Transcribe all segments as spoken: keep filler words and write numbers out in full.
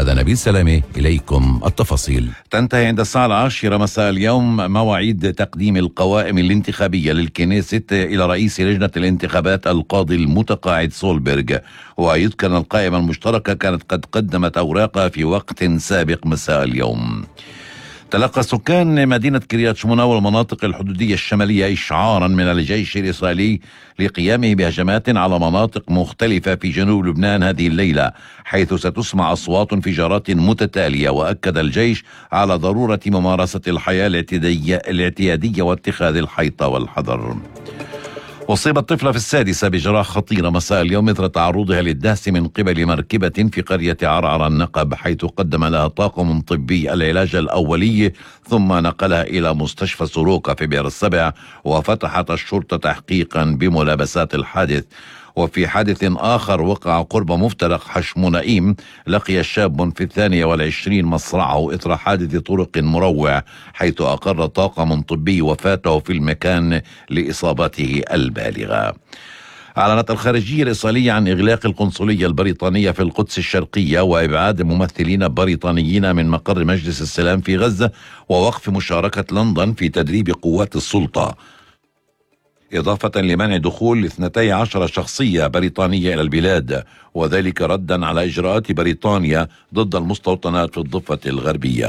هذا نبيل سلامة، إليكم التفاصيل. تنتهي عند الساعة العاشرة مساء اليوم مواعيد تقديم القوائم الانتخابية للكنيست إلى رئيس لجنة الانتخابات القاضي المتقاعد سولبرغ. ويذكر أن القائمة المشتركة كانت قد قدمت أوراقها في وقت سابق مساء اليوم. تلقى سكان مدينة كريات شمونة والمناطق الحدودية الشمالية إشعارا من الجيش الإسرائيلي لقيامه بهجمات على مناطق مختلفة في جنوب لبنان هذه الليلة، حيث ستسمع أصوات انفجارات متتالية. وأكد الجيش على ضرورة ممارسة الحياة الاعتيادية واتخاذ الحيطة والحذر. أصيبت طفلة في السادسة بجراح خطيرة مساء اليوم إثر تعرضها للدهس من قبل مركبة في قرية عرعر النقب، حيث قدم لها طاقم طبي العلاج الأولي ثم نقلها إلى مستشفى سروقة في بئر السبع. وفتحت الشرطة تحقيقا بملابسات الحادث. وفي حادث آخر وقع قرب مفترق حشمونائيم، لقي شاب في الثانية والعشرين مصرعه إثر حادث طرق مروع، حيث أقر طاقم طبي وفاته في المكان لإصابته البالغة. أعلنت الخارجية الإسرائيلية عن إغلاق القنصلية البريطانية في القدس الشرقية وإبعاد ممثلين بريطانيين من مقر مجلس السلام في غزة، ووقف مشاركة لندن في تدريب قوات السلطة، إضافة لمنع دخول اثنتي عشر شخصية بريطانية إلى البلاد، وذلك ردا على إجراءات بريطانيا ضد المستوطنات في الضفة الغربية.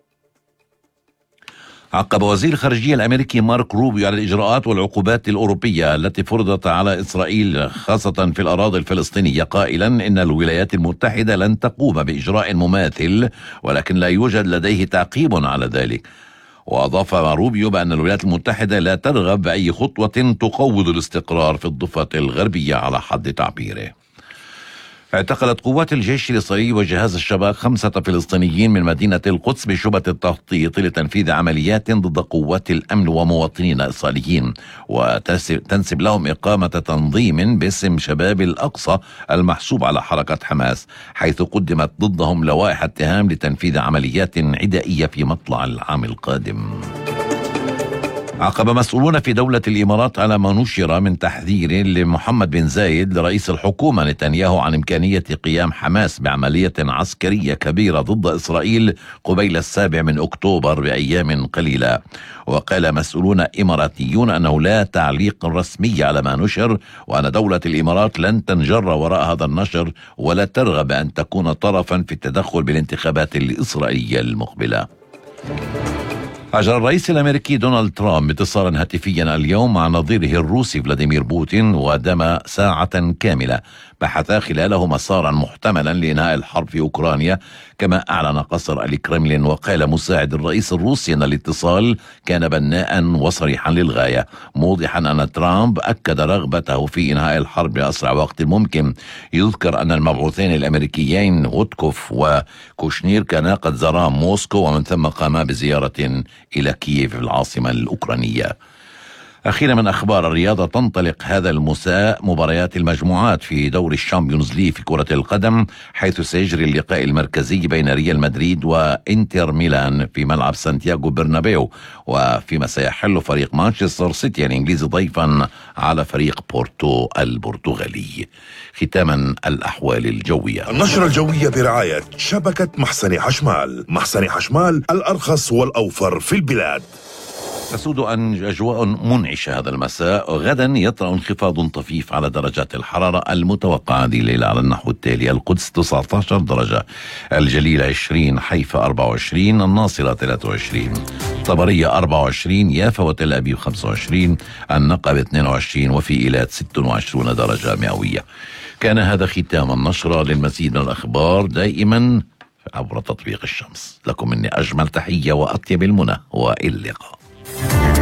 عقب وزير الخارجية الأمريكي مارك روبيو على الإجراءات والعقوبات الأوروبية التي فرضت على إسرائيل خاصة في الأراضي الفلسطينية، قائلا إن الولايات المتحدة لن تقوم بإجراء مماثل، ولكن لا يوجد لديه تعقيب على ذلك. وأضاف روبيو بأن الولايات المتحدة لا ترغب بأي خطوة تقوض الاستقرار في الضفة الغربية على حد تعبيره. اعتقلت قوات الجيش الإسرائيلي وجهاز الشباك خمسة فلسطينيين من مدينة القدس بشبهة التخطيط لتنفيذ عمليات ضد قوات الأمن ومواطنين إسرائيليين، وتنسب لهم إقامة تنظيم باسم شباب الأقصى المحسوب على حركة حماس، حيث قدمت ضدهم لوائح اتهام لتنفيذ عمليات عدائية في مطلع العام القادم. عقب مسؤولون في دولة الإمارات على ما نشر من تحذير لمحمد بن زايد لرئيس الحكومة نتنياهو عن إمكانية قيام حماس بعملية عسكرية كبيرة ضد إسرائيل قبيل السابع من أكتوبر بأيام قليلة. وقال مسؤولون إماراتيون أنه لا تعليق رسمي على ما نشر، وأن دولة الإمارات لن تنجر وراء هذا النشر ولا ترغب أن تكون طرفا في التدخل بالانتخابات الإسرائيلية المقبلة. أجرى الرئيس الأمريكي دونالد ترامب اتصالا هاتفيا اليوم مع نظيره الروسي فلاديمير بوتين، ودام ساعة كاملة بحثا خلاله مسارا محتملا لإنهاء الحرب في أوكرانيا، كما أعلن قصر الكرملين. وقال مساعد الرئيس الروسي أن الاتصال كان بناء وصريحا للغاية، موضحا أن ترامب أكد رغبته في إنهاء الحرب بأسرع وقت ممكن. يذكر أن المبعوثين الأمريكيين وودكوف وكوشنير كانا قد زارا موسكو، ومن ثم قاما بزيارة إلى كييف العاصمة الأوكرانية. أخيرا من أخبار الرياضة، تنطلق هذا المساء مباريات المجموعات في دور الشامبيونز ليج في كرة القدم، حيث سيجري اللقاء المركزي بين ريال مدريد وإنتر ميلان في ملعب سانتياغو برنابيو، وفيما سيحل فريق مانشستر سيتي الإنجليزي ضيفا على فريق بورتو البرتغالي. ختاما الأحوال الجوية. النشرة الجوية برعاية شبكة محسن حشمال. محسن حشمال الأرخص والأوفر في البلاد. تسود أن أجواء منعشة هذا المساء. غدا يطرأ انخفاض طفيف على درجات الحرارة المتوقعة هذه الليلة على النحو التالي: القدس تسعة عشر درجة، الجليل عشرين، حيفا أربعة وعشرين، الناصرة ثلاثة وعشرين، طبرية أربعة وعشرين، يافا وتل أبيب خمسة وعشرين، النقب اثنين وعشرين، وفي إيلات ستة وعشرين درجة مئوية. كان هذا ختام النشرة. للمزيد من الأخبار دائما عبر تطبيق الشمس. لكم مني أجمل تحية وأطيب المنى، وإلى اللقاء.